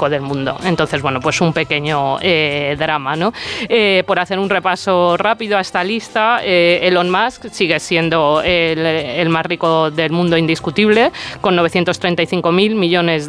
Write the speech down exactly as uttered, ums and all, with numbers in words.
rico del mundo. Entonces, bueno, pues un pequeño eh, drama, ¿no? Eh, por hacer un repaso rápido a esta lista, eh, Elon Musk sigue siendo el, el más rico del mundo indiscutible, con novecientos treinta y cinco mil millones